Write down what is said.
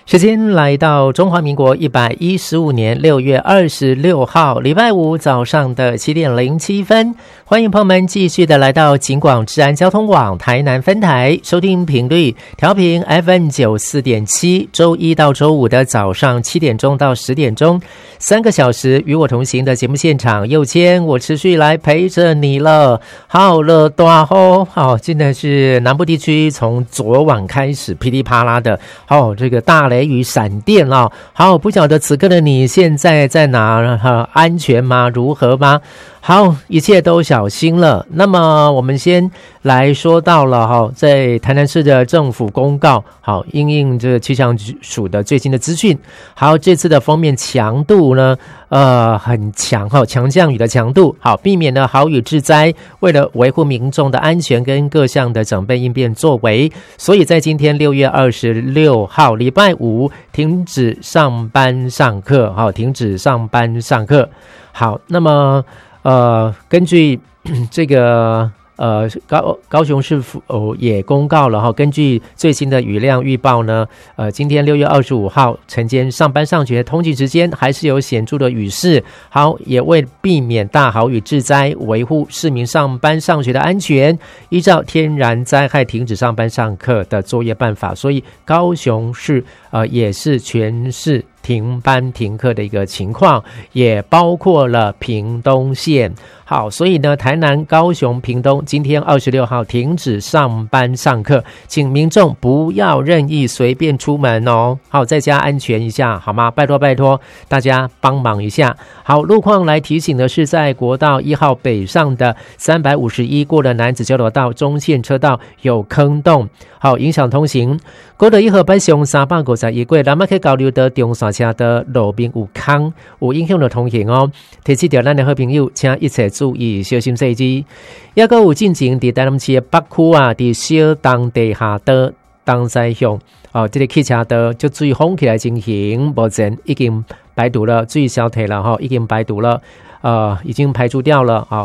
时间来到中华民国115年6月26号礼拜五早上的7点07分，欢迎朋友们继续的来到警广治安交通网台南分台，收听频率调频 FM94.7， 周一到周五的早上7点钟到10点钟，3个小时与我同行的节目现场，右肩我持续来陪着你了。好了，大吼，好，现在是南部地区从昨晚开始噼里啪啦的，这个大雷雨闪电哦。好，不晓得此刻的你现在在哪？安全吗？如何吗？好，一切都小心了。那么我们先来说到了在台南市的政府公告，好，因应这个气象署的最新的资讯。好，这次的锋面强度呢，很强强降雨的强度，好，避免了豪雨致灾。为了维护民众的安全跟各项的整备应变作为，所以在今天6月26号礼拜五停止上班上课，停止上班上课。好，那么根据这个高雄市府也公告了根据最新的雨量预报呢，今天6月25号晨间上班上学通勤时间还是有显著的雨势。好，也为避免大豪雨致灾，维护市民上班上学的安全，依照天然灾害停止上班上课的作业办法，所以高雄市也是全市停班停课的一个情况，也包括了屏东县。好，所以呢，台南、高雄、屏东今天26号停止上班上课，请民众不要任意随便出门哦。好，在家安全一下好吗？拜托拜托，大家帮忙一下。好，路况来提醒的是，在国道1号北上的351过了男子交流道中线车道有坑洞，好，影响通行。国道1号北上351过南马去交流道中线车的路边有坑，有影响到通行哦。提醒到咱的好朋友，请一切注意小心细致。也还有进行在台南市的北区啊，在小东地下道东西向这个汽车道就水封起来进行，目前已经排堵了，水消退了已经排堵了，已经排除掉了